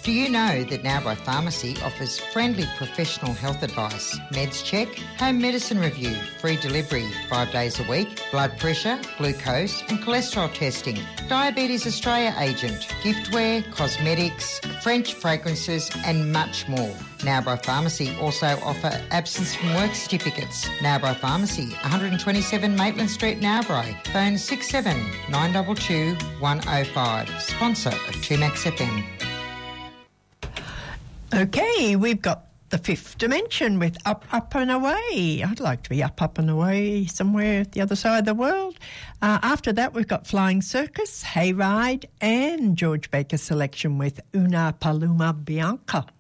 Do you know that Narrabri Pharmacy offers friendly professional health advice, meds check, home medicine review, free delivery 5 days a week, blood pressure, glucose and cholesterol testing, Diabetes Australia agent, giftware, cosmetics, French fragrances and much more. Narrabri Pharmacy also offer absence from work certificates. Narrabri Pharmacy, 127 Maitland Street, Narrabri. Phone 67 922 105. Sponsor of 2Max FM. Okay, we've got the Fifth Dimension with Up, Up and Away. I'd like to be up and away somewhere at the other side of the world. After that, we've got Flying Circus, Hayride and George Baker selection with Una Paloma Bianca.